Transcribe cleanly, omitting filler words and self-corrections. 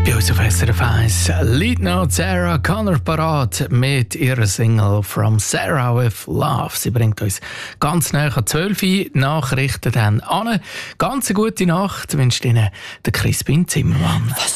Bei uns auf SRF 1 liegt noch Sarah Connor parat mit ihrer Single «From Sarah with Love». Sie bringt uns ganz nahe an 12 Uhr Nachrichten dann an. Ganz eine gute Nacht wünscht Ihnen der Crispin Zimmermann.